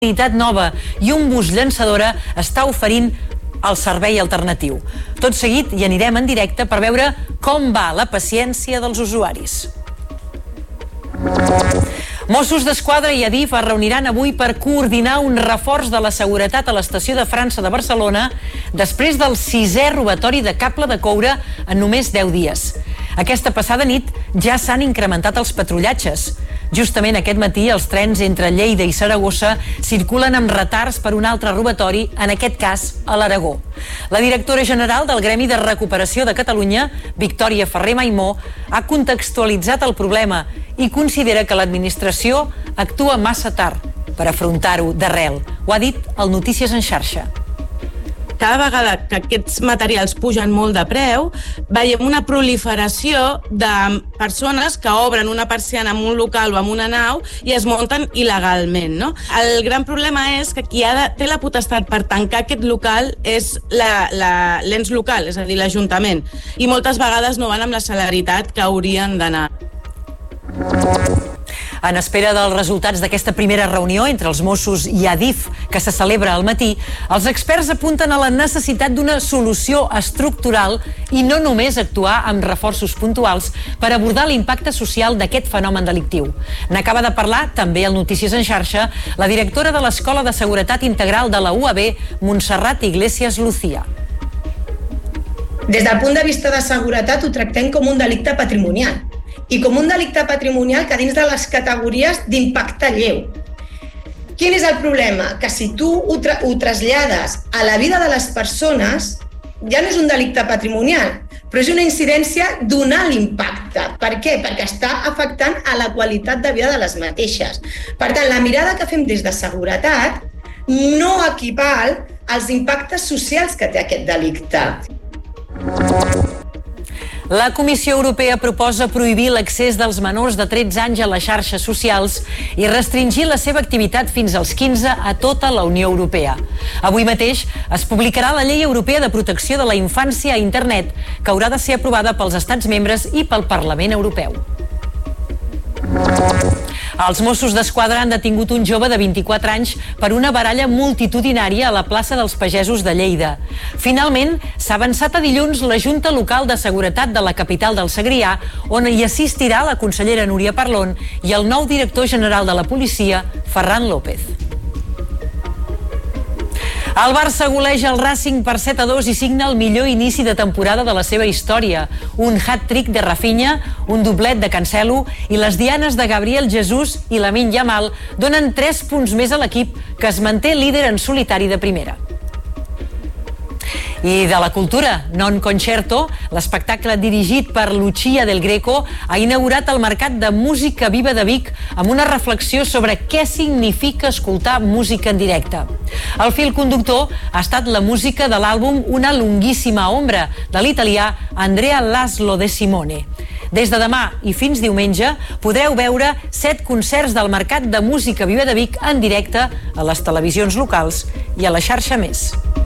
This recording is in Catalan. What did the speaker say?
unitat nova i un bus llançadora està oferint el servei alternatiu. Tot seguit hi anirem en directe per veure com va la paciència dels usuaris. Mossos d'Esquadra i Adif es reuniran avui per coordinar un reforç de la seguretat a l'estació de França de Barcelona després del 6è robatori de cable de coure en només 10 dies. Aquesta passada nit ja s'han incrementat els patrullatges. Justament aquest matí els trens entre Lleida i Saragossa circulen amb retards per un altre robatori, en aquest cas a l'Aragó. La directora general del Gremi de Recuperació de Catalunya, Victòria Ferrer Maimó, ha contextualitzat el problema i considera que l'administració actua massa tard per afrontar-ho d'arrel. Ho ha dit al Notícies en xarxa. Cada vegada que aquests materials pugen molt de preu, veiem una proliferació de persones que obren una persiana en un local o en una nau i es munten il·legalment, no? El gran problema és que qui té la potestat per tancar aquest local és l'ens local, és a dir, l'Ajuntament, i moltes vegades no van amb la celeritat que haurien d'anar. En espera dels resultats d'aquesta primera reunió entre els Mossos i Adif, que se celebra al matí, els experts apunten a la necessitat d'una solució estructural i no només actuar amb reforços puntuals per abordar l'impacte social d'aquest fenomen delictiu. N'acaba de parlar, també al Notícies en xarxa, la directora de l'Escola de Seguretat Integral de la UAB, Montserrat Iglesias Lucía. Des del punt de vista de seguretat ho tractem com un delicte patrimonial i com un delicte patrimonial que dins de les categories d'impacte lleu. Quin és el problema? Que si tu ho trasllades a la vida de les persones, ja no és un delicte patrimonial, però és una incidència d'un alt impacte. Per què? Perquè està afectant a la qualitat de vida de les mateixes. Per tant, la mirada que fem des de seguretat no equival als impactes socials que té aquest delicte. La Comissió Europea proposa prohibir l'accés dels menors de 13 anys a les xarxes socials i restringir la seva activitat fins als 15 a tota la Unió Europea. Avui mateix es publicarà la Llei Europea de Protecció de la Infància a Internet, que haurà de ser aprovada pels Estats membres i pel Parlament Europeu. Els Mossos d'Esquadra han detingut un jove de 24 anys per una baralla multitudinària a la plaça dels Pagesos de Lleida. Finalment, s'ha avançat a dilluns la Junta Local de Seguretat de la capital del Segrià, on hi assistirà la consellera Núria Parlon i el nou director general de la policia, Ferran López. El Barça goleja el Racing per 7-2 i signa el millor inici de temporada de la seva història. Un hat-trick de Rafinha, un doblet de Cancelo i les dianes de Gabriel Jesús i Lamine Yamal donen 3 punts més a l'equip, que es manté líder en solitari de primera. I de la cultura, Non Concerto, l'espectacle dirigit per Lucia del Greco, ha inaugurat el Mercat de Música Viva de Vic amb una reflexió sobre què significa escoltar música en directe. El fil conductor ha estat la música de l'àlbum Una lunghissima ombra, de l'italià Andrea Laszlo De Simone. Des de demà i fins diumenge podreu veure 7 concerts del Mercat de Música Viva de Vic en directe a les televisions locals i a la xarxa Més.